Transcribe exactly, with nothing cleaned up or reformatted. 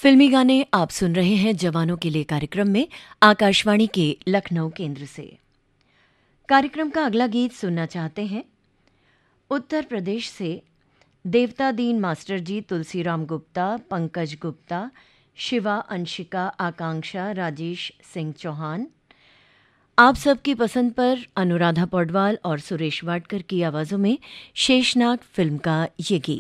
फिल्मी गाने आप सुन रहे हैं जवानों के लिए कार्यक्रम में आकाशवाणी के लखनऊ केंद्र से। कार्यक्रम का अगला गीत सुनना चाहते हैं उत्तर प्रदेश से देवता दीन मास्टर जी, तुलसीराम गुप्ता, पंकज गुप्ता, शिवा, अंशिका, आकांक्षा, राजेश सिंह चौहान। आप सबकी पसंद पर अनुराधा पौडवाल और सुरेश वाडकर की आवाज़ों में शेषनाग फिल्म का ये गीत।